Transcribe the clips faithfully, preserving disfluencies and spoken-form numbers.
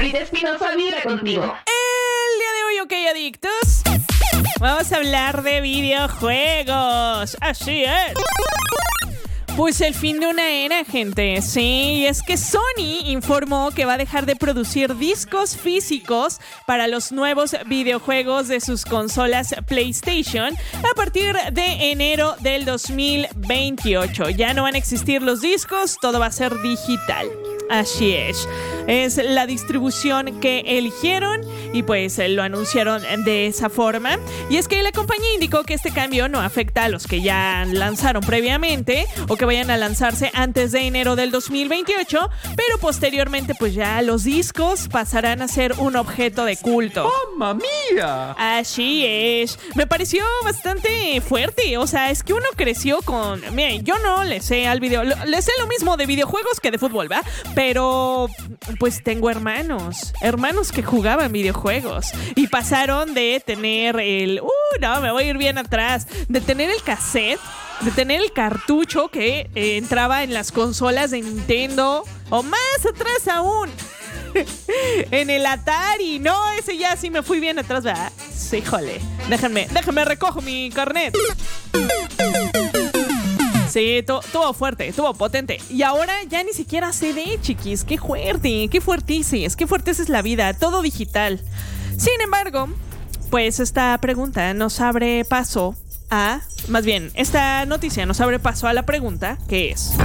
Frida Espinosa vibra contigo. El día de hoy, ok, adictos, vamos a hablar de videojuegos. Así es. Pues el fin de una era, gente. Sí, es que Sony informó que va a dejar de producir discos físicos para los nuevos videojuegos de sus consolas PlayStation a partir de enero del dos mil veintiocho. Ya no van a existir los discos, todo va a ser digital. Así es. Es la distribución que eligieron y pues lo anunciaron de esa forma. Y es que la compañía indicó que este cambio no afecta a los que ya lanzaron previamente o que vayan a lanzarse antes de enero del dos mil veintiocho, pero posteriormente pues ya los discos pasarán a ser un objeto de culto. ¡Mamma mía! Así es. Me pareció bastante fuerte. O sea, es que uno creció con... Miren, yo no le sé al video... Le sé lo mismo de videojuegos que de fútbol, ¿va? Pero pues tengo hermanos. Hermanos que jugaban videojuegos. Y pasaron de tener el... Uh, no, me voy a ir bien atrás. De tener el cassette, de tener el cartucho que eh, entraba en las consolas de Nintendo. O más atrás aún. En el Atari. No, ese ya sí me fui bien atrás, ¿verdad? Sí, jole. Déjenme, déjenme recojo mi carnet. Sí, estuvo fuerte, estuvo potente. Y ahora ya ni siquiera C D, chiquis. Qué fuerte, qué fuertísimo. Qué fuerte es la vida, todo digital. Sin embargo, pues esta pregunta nos abre paso a... Más bien, esta noticia nos abre paso a la pregunta, que es...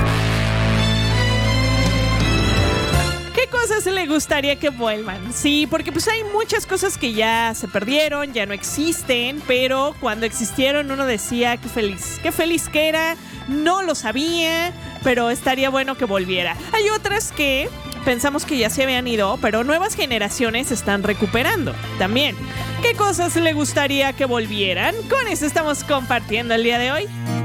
¿qué cosas le gustaría que vuelvan? Sí, porque pues hay muchas cosas que ya se perdieron, ya no existen, pero cuando existieron uno decía qué feliz, qué feliz que era, no lo sabía, pero estaría bueno que volviera. Hay otras que pensamos que ya se habían ido, pero nuevas generaciones están recuperando también. ¿Qué cosas le gustaría que volvieran? Con eso estamos compartiendo el día de hoy.